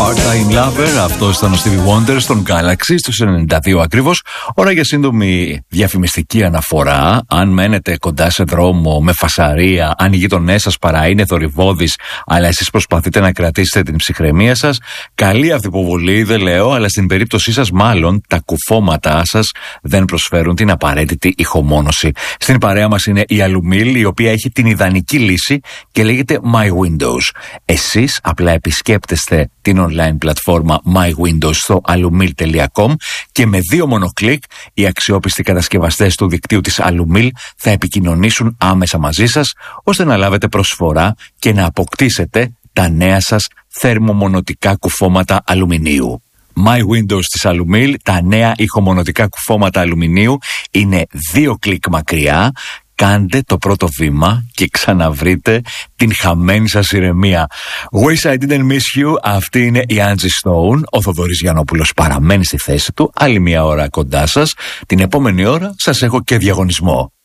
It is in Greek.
Part-Time Lover, αυτό ήταν ο Stevie Wonder στον Galaxy στους 92 ακριβώς. Ώρα για σύντομη διαφημιστική αναφορά. Αν μένετε κοντά σε δρόμο με φασαρία, αν οι γείτονές σας παρά είναι θορυβώδεις, αλλά εσείς προσπαθείτε να κρατήσετε την ψυχραιμία σας, καλή αυτή υποβολή, δεν λέω, αλλά στην περίπτωσή σας μάλλον τα κουφώματά σας δεν προσφέρουν την απαραίτητη ηχομόνωση. Στην παρέα μας είναι η Alumil, η οποία έχει την ιδανική λύση και λέγεται My Windows. Εσείς απλά επισκέπτεστε την online πλατφόρμα My Windows στο alumil.com και με 2 μόνο κλικ οι αξιόπιστοι κατασκευαστές του δικτύου της Alumil θα επικοινωνήσουν άμεσα μαζί σας ώστε να λάβετε προσφορά και να αποκτήσετε τα νέα σας θερμομονωτικά κουφώματα αλουμινίου. My Windows της Alumil, τα νέα ηχομονωτικά κουφώματα αλουμινίου είναι 2 κλικ μακριά. Κάντε το πρώτο βήμα και ξαναβρείτε την χαμένη σας ηρεμία. Wish I didn't miss you. Αυτή είναι η Angie Stone. Ο Θοδωρής Γιαννόπουλος παραμένει στη θέση του. Άλλη μια ώρα κοντά σας. Την επόμενη ώρα σας έχω και διαγωνισμό.